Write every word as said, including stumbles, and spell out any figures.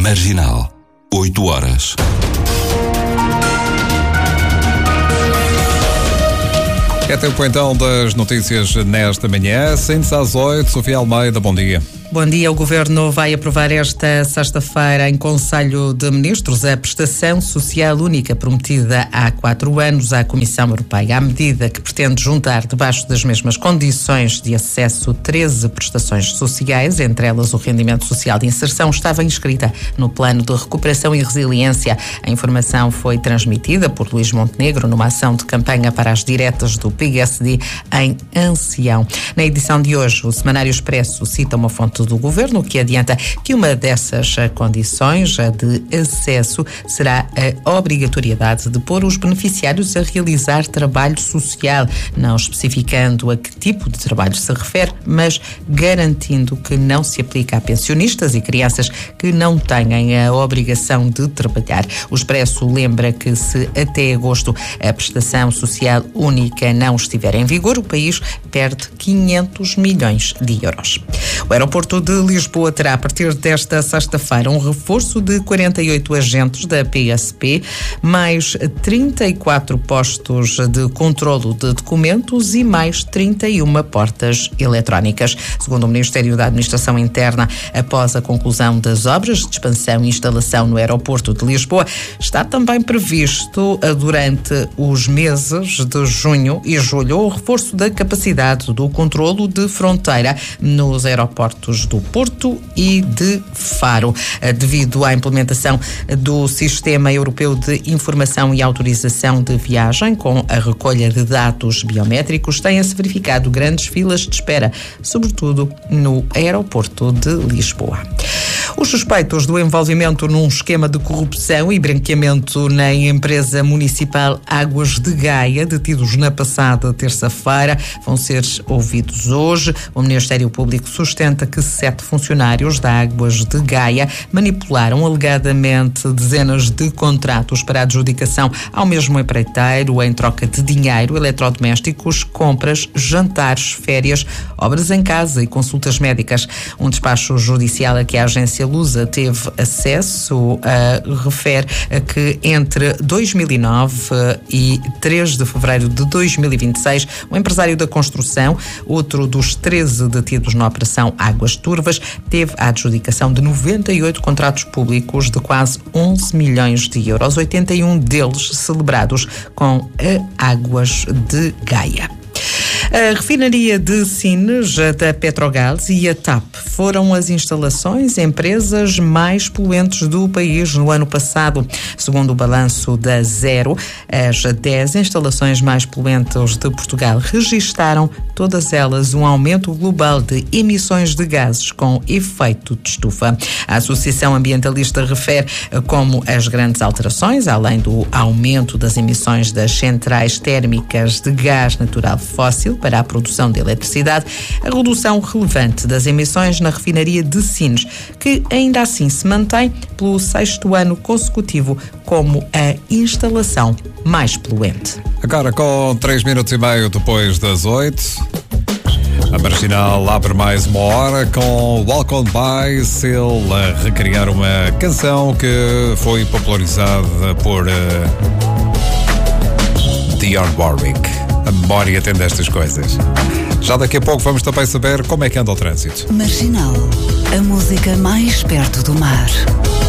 Marginal, oito horas. É tempo então das notícias nesta manhã. Sente-se às oito, Sofia Almeida, bom dia. Bom dia. O Governo vai aprovar esta sexta-feira em Conselho de Ministros a prestação social única prometida há quatro anos à Comissão Europeia. A medida que pretende juntar debaixo das mesmas condições de acesso treze prestações sociais, entre elas o rendimento social de inserção, estava inscrita no Plano de Recuperação e Resiliência. A informação foi transmitida por Luís Montenegro numa ação de campanha para as diretas do P S D em Ancião. Na edição de hoje, o Semanário Expresso cita uma fonte do Governo que adianta que uma dessas condições de acesso será a obrigatoriedade de pôr os beneficiários a realizar trabalho social, não especificando a que tipo de trabalho se refere, mas garantindo que não se aplica a pensionistas e crianças que não tenham a obrigação de trabalhar. O Expresso lembra que se até agosto a prestação social única não estiver em vigor, o país perde quinhentos milhões de euros. O aeroporto de Lisboa terá, a partir desta sexta-feira, um reforço de quarenta e oito agentes da P S P, mais trinta e quatro postos de controlo de documentos e mais trinta e uma portas eletrónicas. Segundo o Ministério da Administração Interna, após a conclusão das obras de expansão e instalação no aeroporto de Lisboa, está também previsto, durante os meses de junho e julho, o reforço da capacidade do controlo de fronteira nos aeroportos do Porto e de Faro. Devido à implementação do Sistema Europeu de Informação e Autorização de Viagem, com a recolha de dados biométricos, têm-se verificado grandes filas de espera, sobretudo no aeroporto de Lisboa. Os suspeitos do envolvimento num esquema de corrupção e branqueamento na empresa municipal Águas de Gaia, detidos na passada terça-feira, vão ser ouvidos hoje. O Ministério Público sustenta que sete funcionários da Águas de Gaia manipularam alegadamente dezenas de contratos para adjudicação ao mesmo empreiteiro em troca de dinheiro, eletrodomésticos, compras, jantares, férias, obras em casa e consultas médicas. Um despacho judicial a que a agência Lusa teve acesso uh, refere que entre dois mil e nove e três de fevereiro de dois mil e vinte e seis, o empresário da construção, outro dos treze detidos na Operação Águas Turvas, teve a adjudicação de noventa e oito contratos públicos de quase onze milhões de euros, oitenta e um deles celebrados com a Águas de Gaia. A refinaria de Sines, da Petrogás e a T A P foram as instalações empresas mais poluentes do país no ano passado. Segundo o balanço da Zero, as dez instalações mais poluentes de Portugal registaram, todas elas, um aumento global de emissões de gases com efeito de estufa. A Associação Ambientalista refere como as grandes alterações, além do aumento das emissões das centrais térmicas de gás natural fóssil para a produção de eletricidade, a redução relevante das emissões na refinaria de Sines, que ainda assim se mantém pelo sexto ano consecutivo como a instalação mais poluente. Agora, com três minutos e meio depois das oito, a Marginal abre mais uma hora com Walk On By, Seal, a recriar uma canção que foi popularizada por uh, Dionne Warwick. A memória tem destas coisas. Já daqui a pouco vamos também saber como é que anda o trânsito. Marginal, a música mais perto do mar.